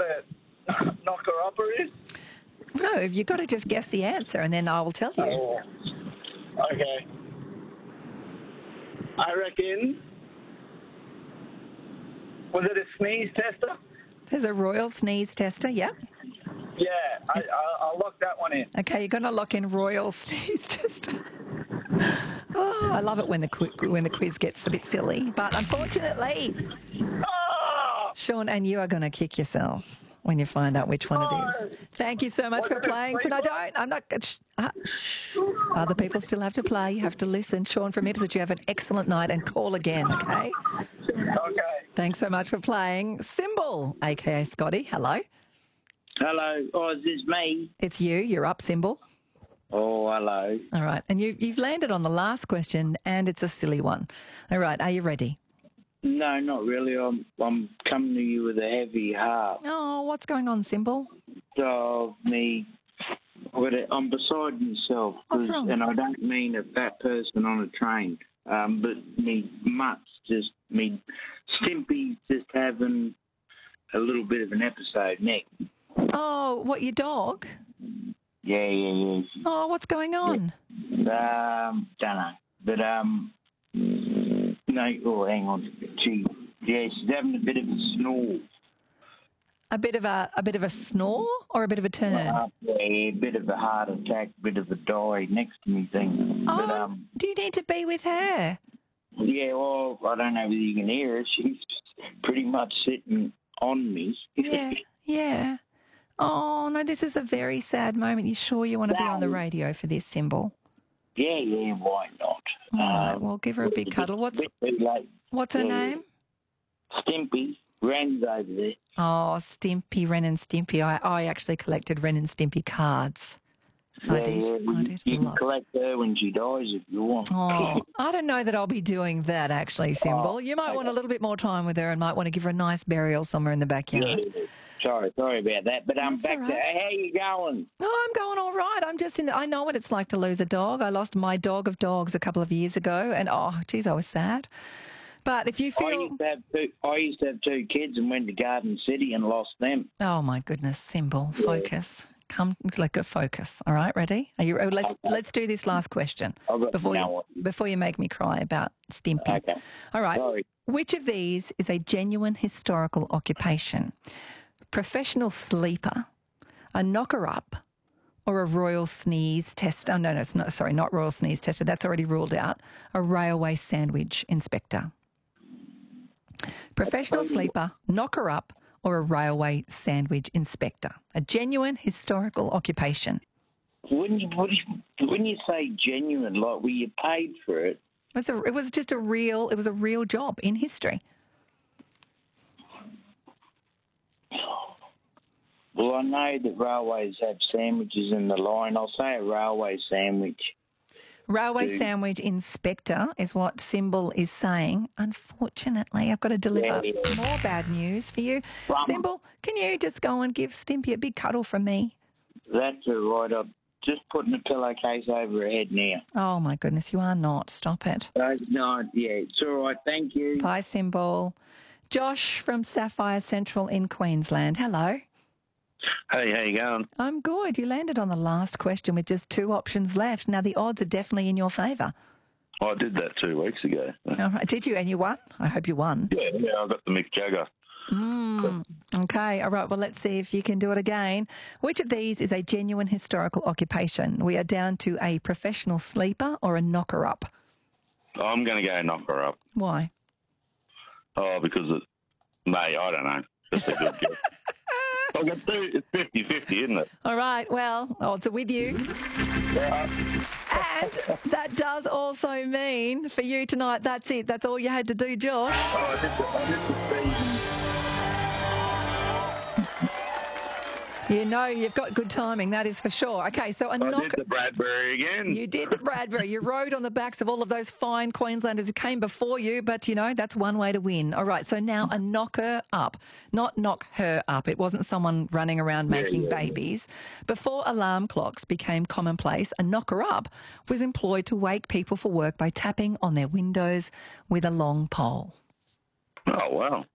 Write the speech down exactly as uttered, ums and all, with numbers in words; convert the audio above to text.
a knocker-upper is? No, you've got to just guess the answer and then I will tell you. Oh, okay. I reckon... Was it a sneeze tester? There's a royal sneeze tester, yep. Yeah, I, I, I'll lock that one in. Okay, you're going to lock in royal sneeze tester. Oh, I love it when the qu- when the quiz gets a bit silly. But unfortunately, Oh! Sean, and you are going to kick yourself when you find out which one it is. Thank you so much for playing tonight. Don't. I'm not. Shh, uh, shh. Other people still have to play. You have to listen. Sean from Ipswich, you have an excellent night and call again, okay? Okay. Thanks so much for playing. Symbol, a k a. Scotty. Hello. Hello. Oh, is this me? It's you. You're up, Symbol. Oh, hello. All right. And you, you've landed on the last question, and it's a silly one. All right. Are you ready? No, not really. I'm I'm coming to you with a heavy heart. Oh, what's going on, Symbol? So, me, I'm beside myself. What's wrong? And I don't mean a fat person on a train, um, but me mutt's just, me Stimpy's just having a little bit of an episode next. Oh, what, your dog? Yeah, yeah, yeah. Oh, what's going on? Um, don't know. But, um, no, oh, hang on. She, yeah, she's having a bit of a snore. A bit of a a bit of a snore or a bit of a turn? Uh, yeah, a bit of a heart attack, bit of a die next to me thing. Oh, But, um, do you need to be with her? yeah, well, I don't know whether you can hear her. She's pretty much sitting on me. Yeah, yeah. Oh, no, this is a very sad moment. You sure you want to be on the radio for this, Symbol? Yeah, yeah, why not? All right, Um, well, give her a big cuddle. What's bit too late. what's her Yeah. name? Stimpy. Ren's over there. Oh, Stimpy, Ren and Stimpy. I, I actually collected Ren and Stimpy cards. I Yeah, did. yeah, I did. You can Love- collect her when she dies if you want. Oh, I don't know that I'll be doing that, actually, Symbol. Oh, You might want a okay. little bit more time with her and might want to give her a nice burial somewhere in the backyard. Yeah, sorry, sorry about that. But um, That's back all to right. how you going? Oh, I'm going all right. I'm just in. The, I know what it's like to lose a dog. I lost my dog of dogs a couple of years ago, and oh, geez, I was sad. But if you I feel, used to have two. I used to have two kids and went to Garden City and lost them. oh my goodness, Symbol, focus. Come, like a focus. All right, ready? Are you? oh, Let's Okay. let's do this last question I've got before no you one. before you make me cry about Stimpy. Okay. All right. Sorry. Which of these is a genuine historical occupation? Professional sleeper, a knocker-up, or a royal sneeze tester? Oh, no, no, it's not. Sorry, not royal sneeze tester. That's already ruled out. A railway sandwich inspector. Professional sleeper, knocker-up, or a railway sandwich inspector. A genuine historical occupation. Wouldn't you, would you, wouldn't you say genuine? Like, were you paid for it? It's a, it was just a real. It was a real job in history. Well, I know that railways have sandwiches in the line. I'll say a railway sandwich. Railway Dude. sandwich inspector is what Symbol is saying. Unfortunately, I've got to deliver Yeah, yeah. more bad news for you. Well, Symbol, can you just go and give Stimpy a big cuddle from me? That's all right. I'm just putting a pillowcase over her head now. Oh, my goodness, you are not. Stop it. Uh, no, yeah, it's all right. Thank you. Bye, Symbol. Josh from Sapphire Central in Queensland. Hello. Hey, how you going? I'm good. You landed on the last question with just two options left. Now, the odds are definitely in your favour. I did that two weeks ago. All right. Did you? And you won? I hope you won. Yeah, yeah, I got the Mick Jagger. Mm, okay. All right. Well, let's see if you can do it again. Which of these is a genuine historical occupation? We are down to a professional sleeper or a knocker-up. I'm going to go knock her up. Why? Oh, because it, mate, I don't know. Just a good guess. I've got two. It's fifty-fifty, isn't it? All right. Well, odds are with you. And that does also mean for you tonight, that's it. That's all you had to do, Josh. Oh, I did the, I did the season. You know you've got good timing, that is for sure. Okay, so a I knocker... did the Bradbury again. You did the Bradbury. You rode on the backs of all of those fine Queenslanders who came before you, but, you know, that's one way to win. All right, so now a knocker up, not knock her up. It wasn't someone running around making yeah, yeah. babies. Before alarm clocks became commonplace, a knocker up was employed to wake people for work by tapping on their windows with a long pole. Oh, wow.